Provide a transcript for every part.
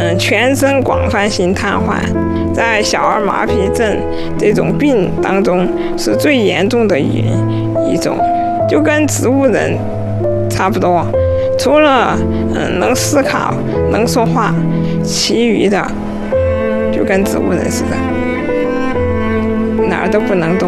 全身广泛性瘫痪，在小儿麻痹症这种病当中是最严重的一种，就跟植物人差不多，除了能思考、能说话，其余的就跟植物人似的，哪儿都不能动。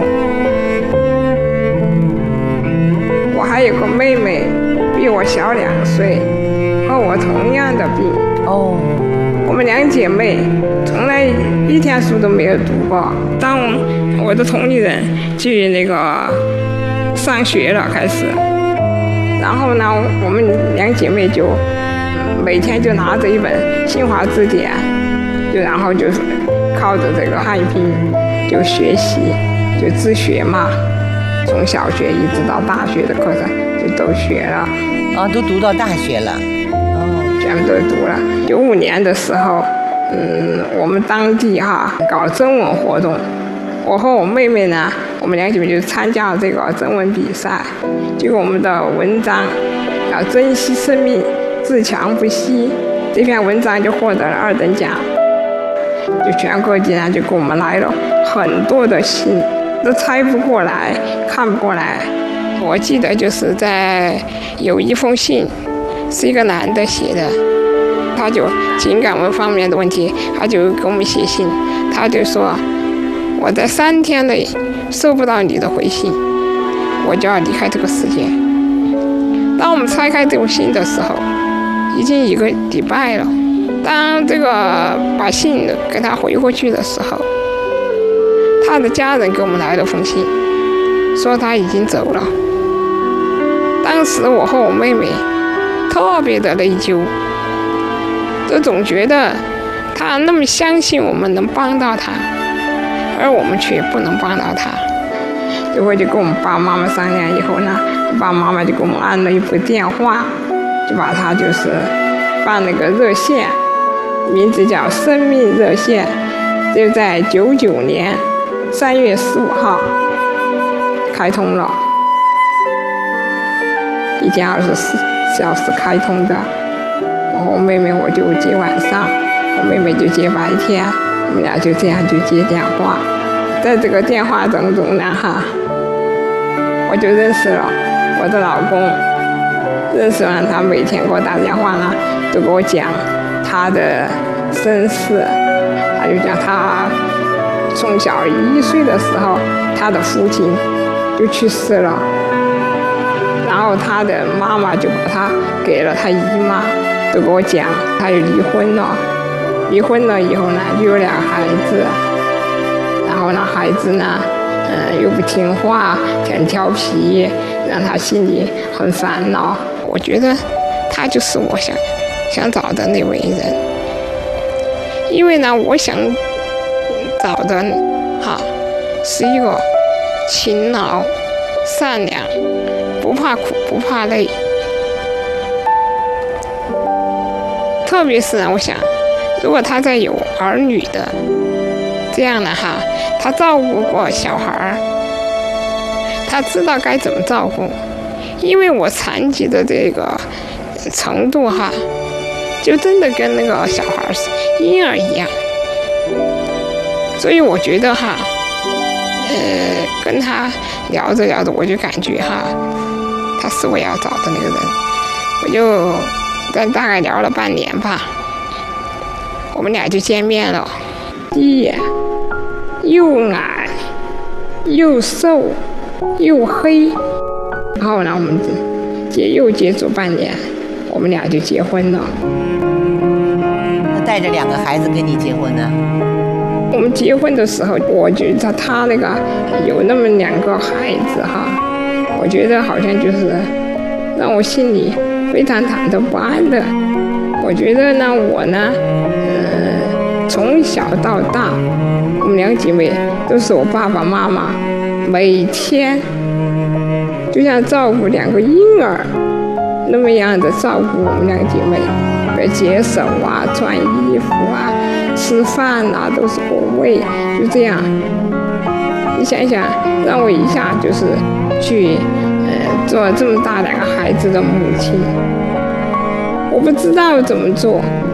我还有个妹妹，比我小2岁，和我同样的病。我们2姐妹从来一天书都没有读过。当我的同龄人去那个上学了开始，然后呢，我们2姐妹就每天就拿着一本新华字典，然后就靠着这个汉语拼音就学习，就自学嘛。从小学一直到大学的课程就都学了。 都读到大学了。 全部都读了。95年的时候，我们当地搞征文活动，我和我妹妹呢，我们2姐妹就参加了这个征文比赛。结果我们的文章要珍惜生命，自强不息，这篇文章就获得了2等奖。就全国竟然就给我们来了很多的信，都猜不过来，看不过来。我记得就是有一封信。是一个男的写的，他就情感方面的问题，他就给我们写信，他就说我在3天内收不到你的回信，我就要离开这个世界。当我们拆开这封信的时候，已经1个礼拜了。当这个把信给他回过去的时候，他的家人给我们来了封信，说他已经走了。当时我和我妹妹特别的内疚，都总觉得他那么相信我们能帮到他，而我们却不能帮到他。结果就跟我们爸爸妈妈商量以后呢，我爸爸妈妈就给我们安了一部电话，就把他就是办那个热线，名字叫生命热线，就在99年3月15号开通了，1天24小时开通的。我妹妹我就接晚上，我妹妹就接白天，我们俩就这样就接电话。在这个电话当中呢我就认识了我的老公，认识完他每天给我打电话呢，就给我讲他的身世。他就讲他从小1岁的时候，他的父亲就去世了，然后他的妈妈就把他给了他姨妈，就给我讲他又离婚了，离婚了以后呢，就有2个孩子，然后呢孩子呢又不听话，很调皮，让他心里很烦恼。我觉得他就是我想找的那位人，因为呢我想找的是一个勤劳善良，不怕苦不怕累。特别是我想，如果他再有儿女的，这样的他照顾过小孩，他知道该怎么照顾。因为我残疾的这个程度就真的跟那个小孩婴儿一样，所以我觉得跟他聊着聊着，我就感觉他是我要找的那个人。我就大概聊了半年吧，我们俩就见面了。第一眼又矮又瘦又黑，然后呢我们又接触半年，我们俩就结婚了。 他带着2个孩子跟你结婚呢？ 我们结婚的时候，我觉得他那个有那么2个孩子我觉得好像就是让我心里非常忐忑不安的。我觉得呢，我呢，从小到大，我们2姐妹都是我爸爸妈妈每天就像照顾2个婴儿那么样的照顾我们2姐妹，解手穿衣服吃饭都是我喂，就这样。你想想，让我一下就是去做这么大2个孩子的母亲，我不知道怎么做，